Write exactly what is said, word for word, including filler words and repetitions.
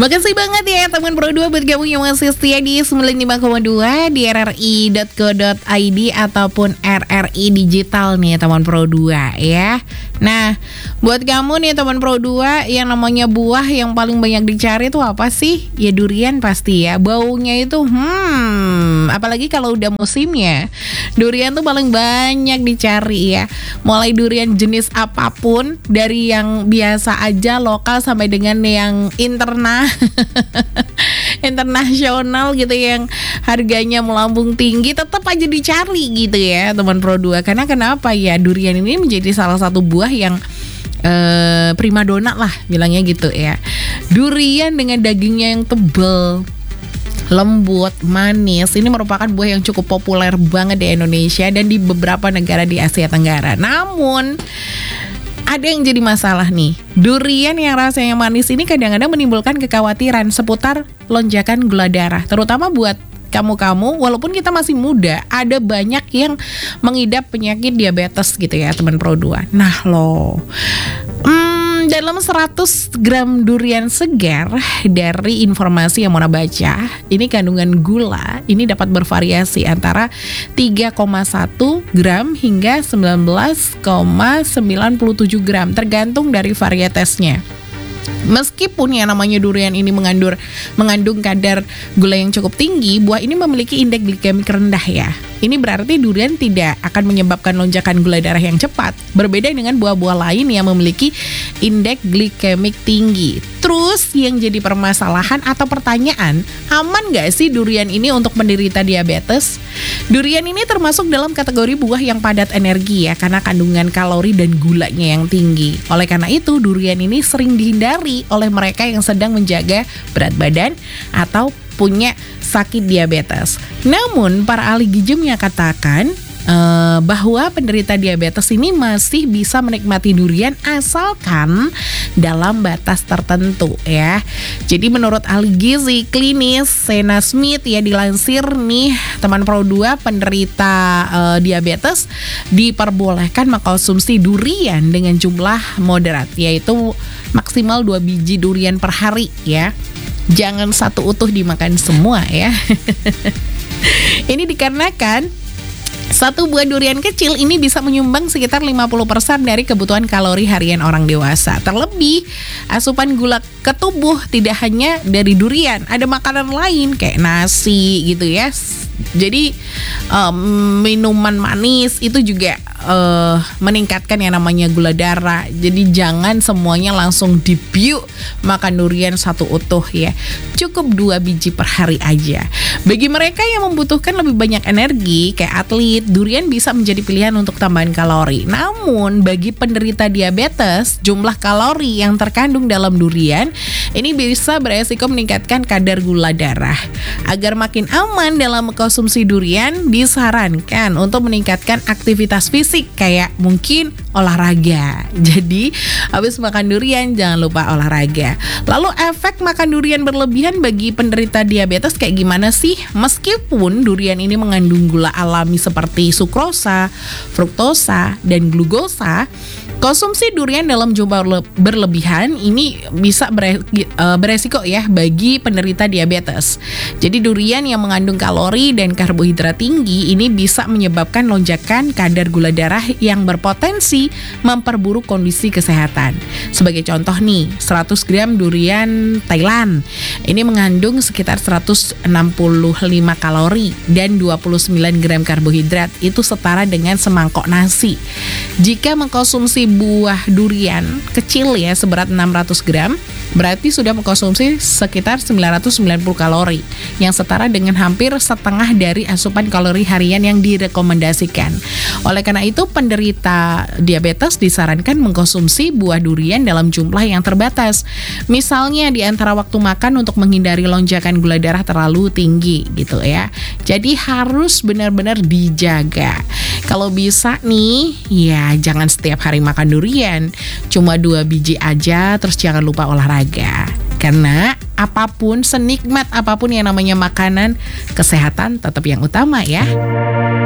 Makasih banget ya teman Pro dua buat kamu yang masih setia di sembilan puluh lima koma dua di r r i dot co dot i d ataupun R R I Digital nih teman Pro dua ya. Nah, buat kamu nih teman Pro dua yang namanya buah yang paling banyak dicari itu apa sih? Ya durian pasti ya. Baunya itu hmm, apalagi kalau udah musimnya. Durian tuh paling banyak dicari ya. Mulai durian jenis apapun, dari yang biasa aja lokal sampai dengan yang internal internasional gitu yang harganya melambung tinggi, tetap aja dicari gitu ya teman Pro dua. Karena kenapa ya, durian ini menjadi salah satu buah yang eh, primadona lah bilangnya gitu ya. Durian dengan dagingnya yang tebal, lembut, manis, ini merupakan buah yang cukup populer banget di Indonesia dan di beberapa negara di Asia Tenggara. Namun ada yang jadi masalah nih. Durian yang rasanya manis ini kadang-kadang menimbulkan kekhawatiran seputar lonjakan gula darah, terutama buat kamu-kamu. Walaupun kita masih muda, ada banyak yang mengidap penyakit diabetes gitu ya teman Pro dua. Nah loh, hmm, dalam seratus gram durian segar, dari informasi yang Mona baca, ini kandungan gula ini dapat bervariasi antara tiga koma satu gram hingga sembilan belas koma sembilan tujuh gram, tergantung dari varietesnya. Meskipun yang namanya durian ini mengandung mengandung kadar gula yang cukup tinggi, buah ini memiliki indeks glikemik rendah ya. Ini berarti durian tidak akan menyebabkan lonjakan gula darah yang cepat, berbeda dengan buah-buah lain yang memiliki indeks glikemik tinggi. Terus yang jadi permasalahan atau pertanyaan, aman gak sih durian ini untuk penderita diabetes? Durian ini termasuk dalam kategori buah yang padat energi ya, karena kandungan kalori dan gulanya yang tinggi. Oleh karena itu, durian ini sering dihindari oleh mereka yang sedang menjaga berat badan atau punya sakit diabetes. Namun, para ahli gizi menyatakan Uh, bahwa penderita diabetes ini masih bisa menikmati durian asalkan dalam batas tertentu ya. Jadi menurut ahli gizi klinis Sena Smith ya, dilansir nih teman Pro dua, penderita uh, diabetes diperbolehkan mengkonsumsi durian dengan jumlah moderat, yaitu maksimal dua biji durian per hari ya. Jangan satu utuh dimakan semua ya. Ini dikarenakan satu buah durian kecil ini bisa menyumbang sekitar lima puluh persen dari kebutuhan kalori harian orang dewasa. Terlebih, asupan gula ke tubuh tidak hanya dari durian, ada makanan lain kayak nasi gitu ya. Jadi um, minuman manis itu juga uh, meningkatkan yang namanya gula darah. Jadi jangan semuanya langsung dibiu makan durian satu utuh ya. Cukup dua biji per hari aja. Bagi mereka yang membutuhkan lebih banyak energi kayak atlet, durian bisa menjadi pilihan untuk tambahan kalori. Namun bagi penderita diabetes, jumlah kalori yang terkandung dalam durian ini bisa beresiko meningkatkan kadar gula darah. Agar makin aman dalam mengkonsumsi durian, disarankan untuk meningkatkan aktivitas fisik kayak mungkin olahraga. Jadi habis makan durian jangan lupa olahraga. Lalu efek makan durian berlebihan bagi penderita diabetes kayak gimana sih? Meskipun durian ini mengandung gula alami seperti sukrosa, fruktosa, dan glukosa, konsumsi durian dalam jumlah berlebihan ini bisa beresiko ya bagi penderita diabetes. Jadi durian yang mengandung kalori dan karbohidrat tinggi ini bisa menyebabkan lonjakan kadar gula darah yang berpotensi memperburuk kondisi kesehatan. Sebagai contoh nih, seratus gram durian Thailand ini mengandung sekitar seratus enam puluh lima kalori dan dua puluh sembilan gram karbohidrat, itu setara dengan semangkok nasi. Jika mengkonsumsi buah durian kecil ya seberat enam ratus gram, berarti sudah mengkonsumsi sekitar sembilan ratus sembilan puluh kalori, yang setara dengan hampir setengah dari asupan kalori harian yang direkomendasikan. Oleh karena itu, penderita diabetes disarankan mengkonsumsi buah durian dalam jumlah yang terbatas. Misalnya di antara waktu makan untuk menghindari lonjakan gula darah terlalu tinggi gitu ya. Jadi harus benar-benar dijaga. Kalau bisa nih, ya jangan setiap hari makan durian, cuma dua biji aja, terus jangan lupa olahraga. Karena apapun, senikmat apapun yang namanya makanan, kesehatan tetap yang utama ya.